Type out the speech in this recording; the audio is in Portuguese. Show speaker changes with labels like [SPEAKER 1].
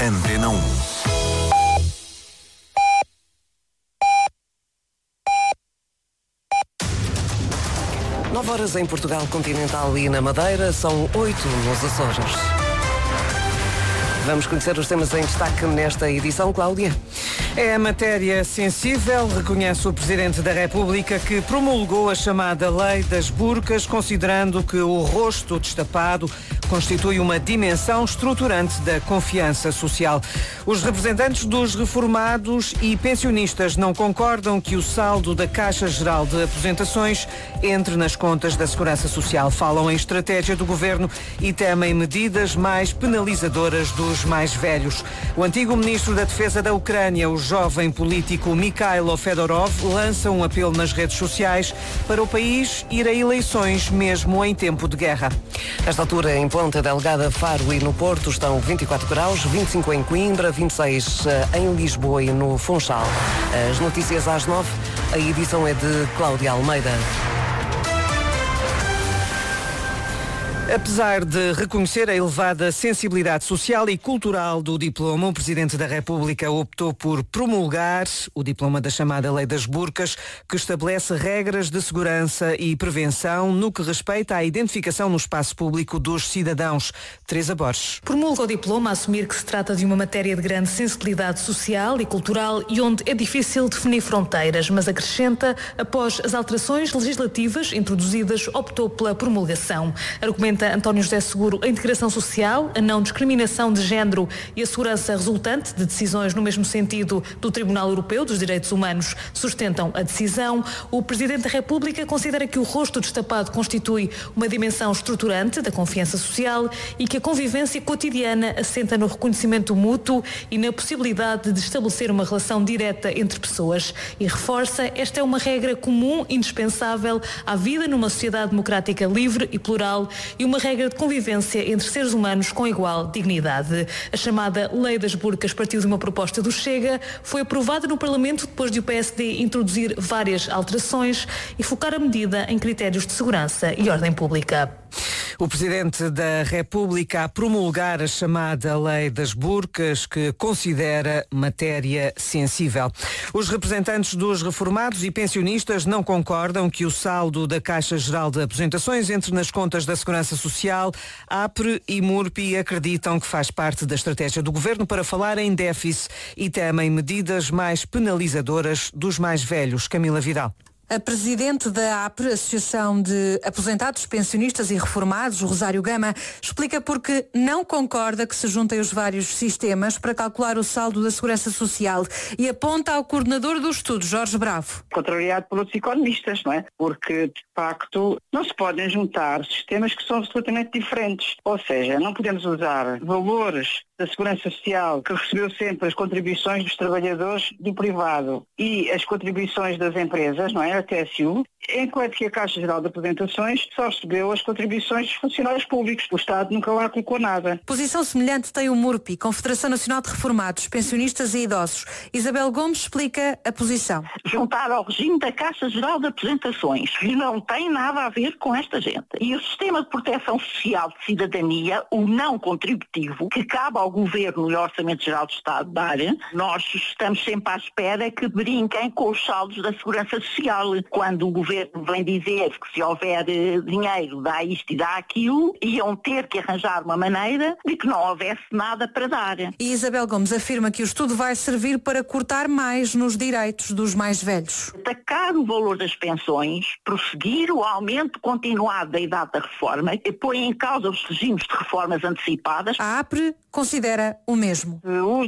[SPEAKER 1] Antena 1.
[SPEAKER 2] Nove horas em Portugal continental e na Madeira, são 8 nos Açores. Vamos conhecer os temas em destaque nesta edição, Cláudia.
[SPEAKER 3] É a matéria sensível, reconhece o Presidente da República, que promulgou a chamada Lei das Burcas, considerando que o rosto destapado constitui uma dimensão estruturante da confiança social. Os representantes dos reformados e pensionistas não concordam que o saldo da Caixa Geral de Aposentações entre nas contas da Segurança Social. Falam em estratégia do Governo e temem medidas mais penalizadoras dos mais velhos. O antigo Ministro da Defesa da Ucrânia, o jovem político Mikhailo Fedorov, lança um apelo nas redes sociais para o país ir a eleições mesmo em tempo de guerra.
[SPEAKER 2] Nesta altura, em Ponta Delgada, Faro e no Porto estão 24 graus, 25 em Coimbra, 26 em Lisboa e no Funchal. As notícias às 9, a edição é de Cláudia Almeida.
[SPEAKER 3] Apesar de reconhecer a elevada sensibilidade social e cultural do diploma, o Presidente da República optou por promulgar o diploma da chamada Lei das Burcas, que estabelece regras de segurança e prevenção no que respeita à identificação no espaço público dos cidadãos. Teresa Borges.
[SPEAKER 4] Promulga o diploma a assumir que se trata de uma matéria de grande sensibilidade social e cultural e onde é difícil definir fronteiras, mas acrescenta, após as alterações legislativas introduzidas, optou pela promulgação. Argumenta António José Seguro a integração social, a não discriminação de género e a segurança resultante de decisões no mesmo sentido do Tribunal Europeu dos Direitos Humanos sustentam a decisão. O Presidente da República considera que o rosto destapado constitui uma dimensão estruturante da confiança social e que a convivência cotidiana assenta no reconhecimento mútuo e na possibilidade de estabelecer uma relação direta entre pessoas. E reforça, esta é uma regra comum, indispensável à vida numa sociedade democrática livre e plural e uma regra de convivência entre seres humanos com igual dignidade. A chamada Lei das Burcas partiu de uma proposta do Chega, foi aprovada no Parlamento depois de o PSD introduzir várias alterações e focar a medida em critérios de segurança e ordem pública.
[SPEAKER 3] O Presidente da República a promulgar a chamada Lei das Burcas, que considera matéria sensível. Os representantes dos reformados e pensionistas não concordam que o saldo da Caixa Geral de Aposentações entre nas contas da Segurança Social. APRE e MURPI acreditam que faz parte da estratégia do Governo para falar em déficit e temem medidas mais penalizadoras dos mais velhos. Camila Vidal.
[SPEAKER 5] A Presidente da APRE, Associação de Aposentados, Pensionistas e Reformados, Rosário Gama, explica porque não concorda que se juntem os vários sistemas para calcular o saldo da Segurança Social e aponta ao coordenador do estudo, Jorge Bravo.
[SPEAKER 6] Contrariado por outros economistas, não é? Porque, de facto, não se podem juntar sistemas que são absolutamente diferentes. Ou seja, não podemos usar valores da Segurança Social, que recebeu sempre as contribuições dos trabalhadores do privado e as contribuições das empresas, não é? A TSU, enquanto que a Caixa Geral de Aposentações só recebeu as contribuições dos funcionários públicos. O Estado nunca lá colocou nada.
[SPEAKER 5] Posição semelhante tem o MURPI, Confederação Nacional de Reformados, Pensionistas e Idosos. Isabel Gomes explica a posição.
[SPEAKER 7] Juntar ao regime da Caixa Geral de Aposentações, que não tem nada a ver com esta gente. E o Sistema de Proteção Social de Cidadania, o não contributivo, que cabe ao Governo e ao Orçamento Geral do Estado dar, nós estamos sempre à espera que brinquem com os saldos da Segurança Social. Quando o Governo vem dizer que se houver dinheiro dá isto e dá aquilo, iam ter que arranjar uma maneira de que não houvesse nada para dar.
[SPEAKER 5] E Isabel Gomes afirma que o estudo vai servir para cortar mais nos direitos dos mais velhos.
[SPEAKER 7] Atacar o valor das pensões, prosseguir o aumento continuado da idade da reforma e põe em causa os regimes de reformas antecipadas.
[SPEAKER 5] A APRE considera o mesmo.
[SPEAKER 7] O uso